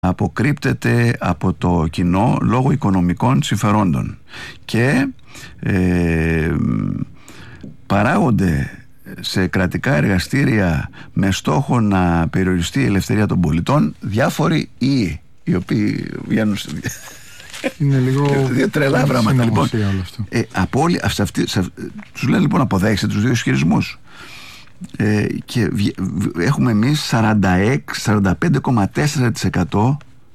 αποκρύπτεται από το κοινό λόγω οικονομικών συμφερόντων και παράγονται σε κρατικά εργαστήρια με στόχο να περιοριστεί η ελευθερία των πολιτών διάφοροι οι οποίοι βγαίνουν είναι λίγο τρελά πράγματα λοιπόν. Από όλοι τους λένε λοιπόν αποδέχεστε τους δύο ισχυρισμούς, και έχουμε εμείς 45,4%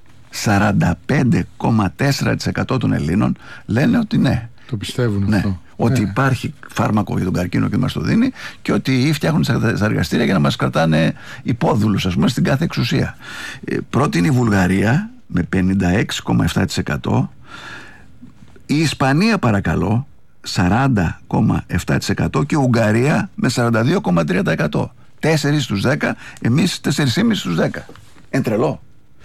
45,4% των Ελλήνων λένε ότι ναι, το πιστεύουν, ναι, αυτό. Ότι υπάρχει φάρμακο για τον καρκίνο και μας το δίνει, και ότι φτιάχνουν στα εργαστήρια για να μας κρατάνε υπόδουλους, ας πούμε, στην κάθε εξουσία. Πρώτη είναι η Βουλγαρία με 56,7%, η Ισπανία παρακαλώ 40,7% και η Ουγγαρία με 42,3%. 4 στους 10, εμείς 4,5 στους 10. Εν τρελό.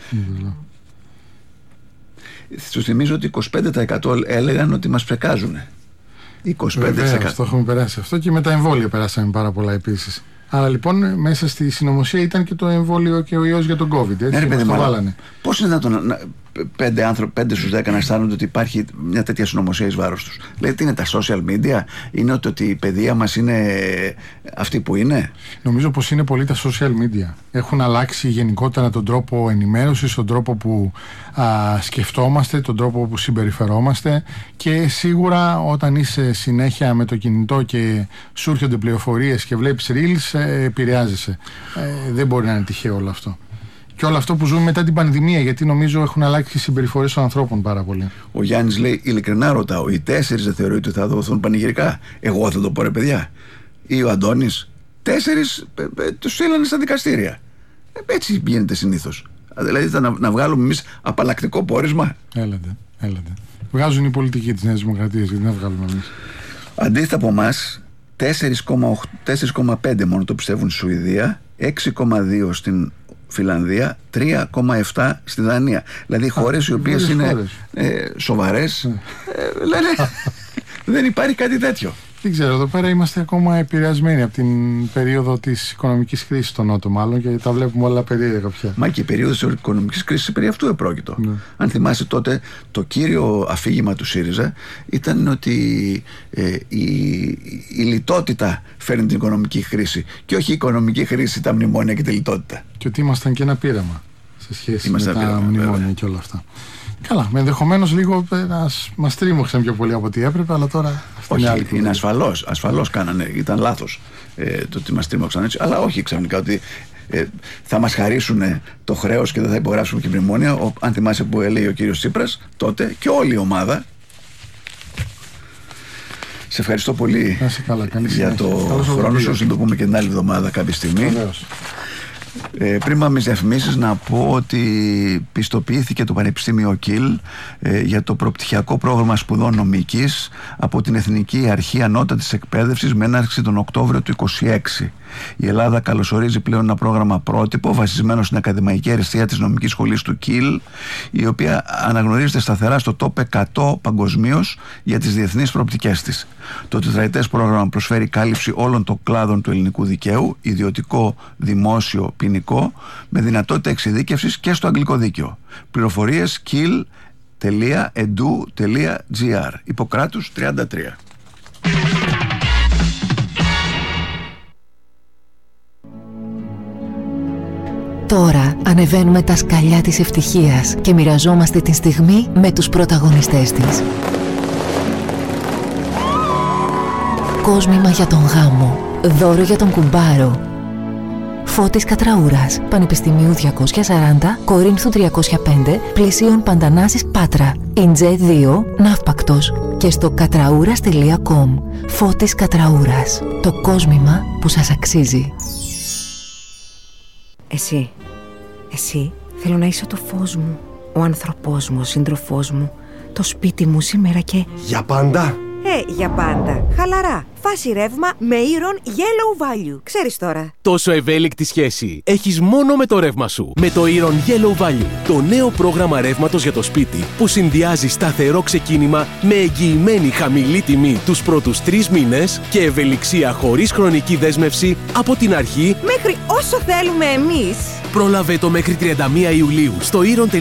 Σου θυμίζω ότι 25% έλεγαν ότι μας ψεκάζουν. 25%. Βεβαίως, το έχουμε περάσει αυτό, και με τα εμβόλια περάσαμε πάρα πολλά επίσης. Άρα λοιπόν μέσα στη συνωμοσία ήταν και το εμβόλιο και ο ιός για τον COVID. Έτσι, ναι, το βάλανε. Πώς είναι δυνατόν 5 στους 10 να αισθάνονται ότι υπάρχει μια τέτοια συνωμοσία εις βάρος τους? Δηλαδή τι είναι τα social media? Είναι ότι η παιδεία μας είναι αυτή που είναι? Νομίζω πως είναι πολύ τα social media. Έχουν αλλάξει γενικότερα τον τρόπο ενημέρωσης, τον τρόπο που σκεφτόμαστε, τον τρόπο που συμπεριφερόμαστε, και σίγουρα όταν είσαι συνέχεια με το κινητό και σου έρχονται πληροφορίες και βλέπεις reels, επηρεάζεσαι. Δεν μπορεί να είναι τυχαίο όλο αυτό. Και όλο αυτό που ζούμε μετά την πανδημία, γιατί νομίζω έχουν αλλάξει οι συμπεριφορές των ανθρώπων πάρα πολύ. Ο Γιάννης λέει, ειλικρινά ρωτάω, οι 4 δεν θεωρείτε ότι θα δοθούν πανηγυρικά? Εγώ θα το πω, ρε παιδιά. Ή ο Αντώνης, 4 τους στείλανε στα δικαστήρια. Έτσι γίνεται συνήθως. Δηλαδή να βγάλουμε εμείς απαλλακτικό πόρισμα? Έλατε. Βγάζουν οι πολιτικοί της Νέας Δημοκρατίας, γιατί να βγάλουμε εμείς. Αντίθετα από εμάς, 4,5 μόνο το πιστεύουν στη Σουηδία, 6,2 στην Φιλανδία, 3,7 στη Δανία. Δηλαδή χώρες οι οποίες είναι σοβαρές, λένε δεν υπάρχει κάτι τέτοιο. Δεν ξέρω, εδώ πέρα είμαστε ακόμα επηρεασμένοι από την περίοδο της οικονομικής κρίσης στον Νότο, μάλλον, και τα βλέπουμε όλα περίεργα πια. Μα και η περίοδος της οικονομικής κρίσης περί αυτού επρόκειτο. Ναι. Αν θυμάσαι τότε, το κύριο αφήγημα του ΣΥΡΙΖΑ ήταν ότι η λιτότητα φέρνει την οικονομική κρίση, και όχι η οικονομική κρίση τα μνημόνια και τη λιτότητα. Και ότι ήμασταν και ένα πείραμα σε σχέση με τα μνημόνια και όλα αυτά. Καλά, ενδεχομένως λίγο μας τρίμωξαν πιο πολύ από ό,τι έπρεπε, αλλά τώρα όχι, είναι ασφαλώς κάνανε, ήταν λάθος το ότι μας τρίμωξαν έτσι, αλλά όχι ξαφνικά ότι θα μας χαρίσουν το χρέος και δεν θα υπογράψουμε και μνημόνια. Αν θυμάσαι που έλεγε ο κύριος Τσίπρας τότε, και όλη η ομάδα. Σε ευχαριστώ πολύ για το χρόνο σου. Θα το πούμε και την άλλη εβδομάδα κάποια στιγμή. Βεβαίως. Πριν πάμε στις διαφημίσεις, να πω ότι πιστοποιήθηκε το Πανεπιστήμιο Κιλ για το προπτυχιακό πρόγραμμα σπουδών νομικής από την Εθνική Αρχή Ανώτατης Εκπαίδευσης με έναρξη τον Οκτώβριο του 2026. Η Ελλάδα καλωσορίζει πλέον ένα πρόγραμμα πρότυπο βασισμένο στην ακαδημαϊκή αριστεία της νομικής σχολής του Κιλ, η οποία αναγνωρίζεται σταθερά στο top 100 παγκοσμίως για τις διεθνείς προοπτικές της. Το τετραετές πρόγραμμα προσφέρει κάλυψη όλων των κλάδων του ελληνικού δικαίου, ιδιωτικό, δημόσιο, ποινικό, με δυνατότητα εξειδίκευσης και στο αγγλικό δίκαιο. Πληροφορίες kil.edu.gr. Ιπποκράτους 33. Τώρα ανεβαίνουμε τα σκαλιά της ευτυχίας και μοιραζόμαστε τη στιγμή με τους πρωταγωνιστές της. Κόσμημα για τον γάμο, δώρο για τον κουμπάρο. Φώτης Κατραούρας, Πανεπιστημίου 240, Κορίνθου 305, Πλησίων Παντανάσης Πάτρα, Ιντζέ 2, Ναύπακτος, και στο κατραούρας.com. Φώτης Κατραούρας, το κόσμημα που σας αξίζει. Εσύ θέλω να είσαι το φως μου, ο άνθρωπός μου, ο σύντροφός μου, το σπίτι μου σήμερα και... Για πάντα! Για πάντα. Χαλαρά. Φάση ρεύμα με Iron Yellow Value. Ξέρεις τώρα. Τόσο ευέλικτη σχέση έχεις μόνο με το ρεύμα σου. Με το Iron Yellow Value, το νέο πρόγραμμα ρεύματος για το σπίτι που συνδυάζει σταθερό ξεκίνημα με εγγυημένη χαμηλή τιμή τους πρώτους 3 μήνες και ευελιξία χωρίς χρονική δέσμευση από την αρχή μέχρι όσο θέλουμε εμείς. Πρόλαβε το μέχρι 31 Ιουλίου στο Iron.gr.